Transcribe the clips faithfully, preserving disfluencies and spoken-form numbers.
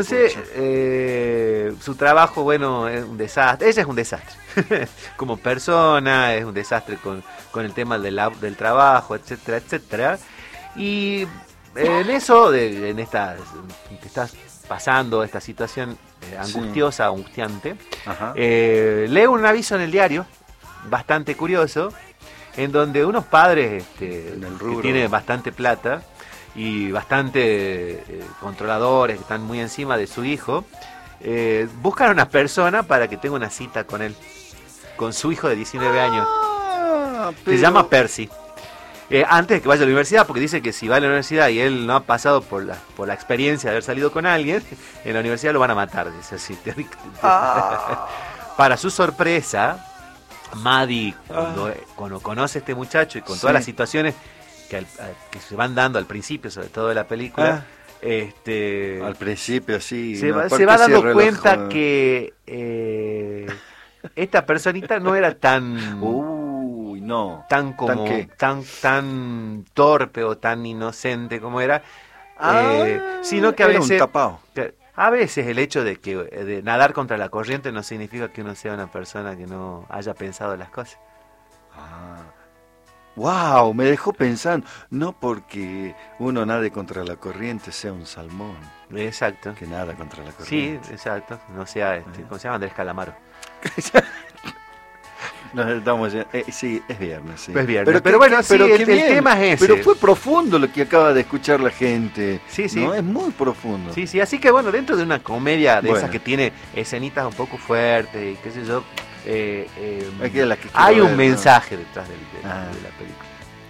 Entonces, eh, su trabajo, bueno, es un desastre. Ella es un desastre. Como persona, es un desastre con, con el tema del, del trabajo, etcétera, etcétera. Y en eso, de, en esta, que estás pasando esta situación eh, angustiosa, sí. angustiante, eh, leo un aviso en el diario, bastante curioso, en donde unos padres este, en el rubro, que tienen bastante plata y bastante eh, controladores, que están muy encima de su hijo, eh, buscan a una persona para que tenga una cita con él, con su hijo de diecinueve años. Ah, pero... Se llama Percy. Eh, antes de que vaya a la universidad, porque dice que si va a la universidad y él no ha pasado por la, por la experiencia de haber salido con alguien, en la universidad lo van a matar, dice así. Ah. Para su sorpresa, Maddie, cuando, ah. cuando conoce a este muchacho y con sí. todas las situaciones que, al, que se van dando al principio, sobre todo de la película, ah. este al principio sí, se va, se va dando cuenta que eh, esta personita no era tan... Uh. No, tan como ¿Tan, tan tan torpe o tan inocente como era, ah, eh, sino que a veces un tapado. Que a veces el hecho de que de nadar contra la corriente no significa que uno sea una persona que no haya pensado las cosas. Ah, wow, me dejó pensando, no porque uno nade contra la corriente sea un salmón. Exacto. Que nada contra la corriente. Sí, exacto. No sea, este, ¿cómo se llama? Andrés Calamaro. Nos estamos, eh, sí, es viernes, sí. Es viernes. Pero, pero que, bueno, pero sí, el, el tema es ese. Pero fue profundo lo que acaba de escuchar la gente. Sí, sí. ¿No? Es muy profundo. Sí, sí. Así que bueno, dentro de una comedia de bueno. esas que tiene escenitas un poco fuertes y qué sé yo, eh, eh, que la que hay un ver, mensaje ¿no? detrás de, de, ah. de la película.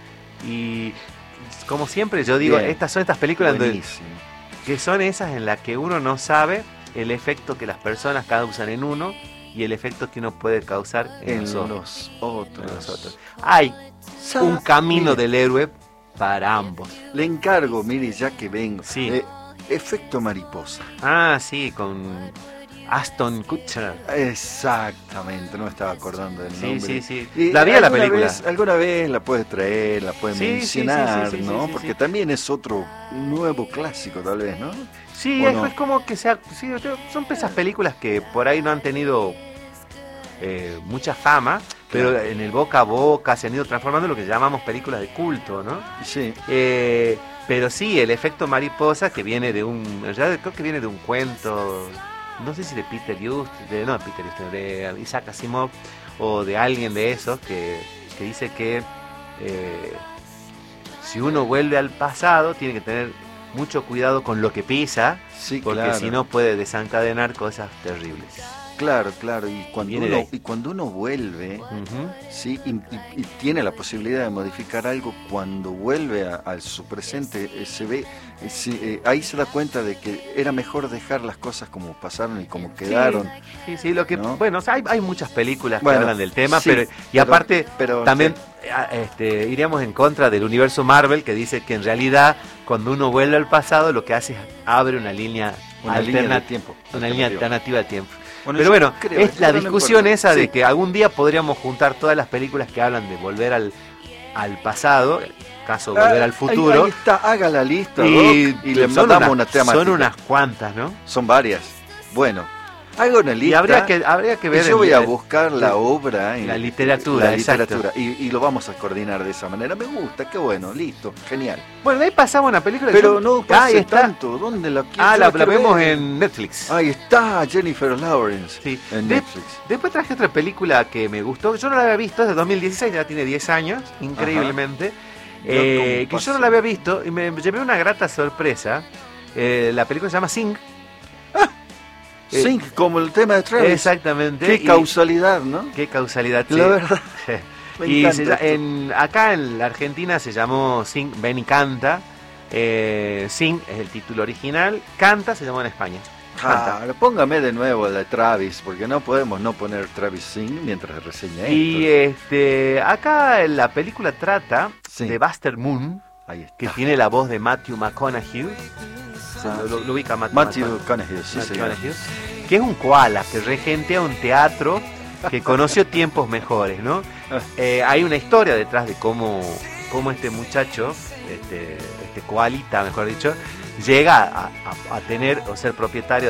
Y como siempre yo digo, Bien. estas son estas películas donde, Buenísimo. que son esas en las que uno no sabe el efecto que las personas causan en uno y el efecto que uno puede causar en, en los, los otros. En los otros. Hay un camino mire, del héroe para ambos. Le encargo, mire, ya que vengo. Sí. Eh, efecto mariposa. Ah, sí, con Aston Kutcher. Exactamente, no me estaba acordando del sí, nombre. Sí, sí, sí. La vi en la película. Vez, alguna vez la puedes traer, la puedes sí, mencionar, sí, sí, sí, ¿no? sí, sí, Porque sí. también es otro nuevo clásico, tal vez, ¿no? Sí, es, no? es como que sea, sí, son esas películas que por ahí no han tenido eh, mucha fama, pero claro. en el boca a boca se han ido transformando en lo que llamamos películas de culto, ¿no? Sí. Eh, pero sí, el efecto mariposa que viene de un, en realidad creo que viene de un cuento, no sé si de Peter Just, de, no de Peter Just, de Isaac Asimov o de alguien de esos que, que dice que eh, si uno vuelve al pasado tiene que tener mucho cuidado con lo que pisa, sí, porque claro. si no puede desencadenar cosas terribles. Claro, claro, y cuando, uno, y cuando uno vuelve, uh-huh. ¿sí? y, y, y tiene la posibilidad de modificar algo, cuando vuelve a, a su presente, eh, se ve, eh, se, eh, ahí se da cuenta de que era mejor dejar las cosas como pasaron y como quedaron. Sí, sí, sí lo que, ¿no? bueno, o sea, hay, hay muchas películas bueno, que hablan del tema, sí, pero y pero, aparte pero, también sí. este, iríamos en contra del universo Marvel, que dice que en realidad cuando uno vuelve al pasado lo que hace es abre una línea una alterna- línea de tiempo, una línea alternativa de tiempo. Bueno, pero bueno, creo, es la discusión esa sí. de que algún día podríamos juntar todas las películas que hablan de volver al, al pasado, caso volver ah, al futuro. Ahí, ahí está, haga la lista, y, Doc, y le son mandamos unas, una temática. Son unas cuantas, ¿no? Son varias. Bueno, haga una lista. Y habría que, habría que ver. Y yo voy el, a buscar la obra. En la literatura. La literatura. Y, y lo vamos a coordinar de esa manera. Me gusta, qué bueno, listo, genial. Bueno, de ahí pasamos a una película. Pero que no pase ah, tanto. ¿Dónde la quiero? Ah, la, la vemos ver. en Netflix. Ahí está, Jennifer Lawrence. Sí. En de, Netflix. Después traje otra película que me gustó. Yo no la había visto, es de dos mil dieciséis, ya tiene diez años, increíblemente. Eh, que yo no la había visto y me llevé una grata sorpresa. Eh, la película se llama Sing. Ah, eh, Sing, como el tema de Travis. Exactamente. Qué causalidad, ¿no? Qué causalidad. La sí. verdad. y se, en, acá en la Argentina se llamó Sing, Ven y Canta. Eh, Sing es el título original. Canta se llamó en España. Ah, póngame de nuevo la de Travis, porque no podemos no poner Travis Sing mientras reseña esto. Y este, acá la película trata sí. de Buster Moon, Ahí está. que tiene la voz de Matthew McConaughey. Ah, lo, lo, lo ubica Matthew, Matthew McConaughey, sí, Matthew McConaughey, que es un koala que regentea un teatro que conoció tiempos mejores, ¿no? Eh, hay una historia detrás de cómo, cómo este muchacho, este, este koalita, mejor dicho, llega a, a, a tener o ser propietario